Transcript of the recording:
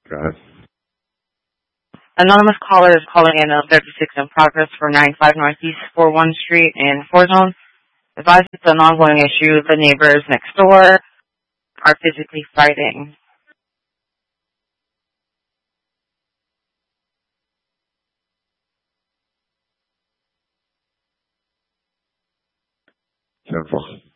Go ahead. Anonymous caller is calling in a 36 in progress for 95 Northeast 41 Street in 4 Zone. Advise it's an ongoing issue. The neighbors next door are physically fighting. Simple.